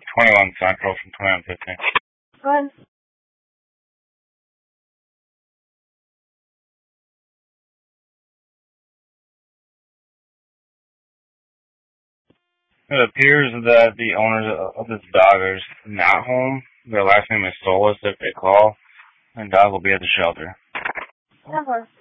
21 Central from 2115. Go ahead. It appears that the owners of this dog are not home. Their last name is Solis if they call, and dog will be at the shelter. Of course.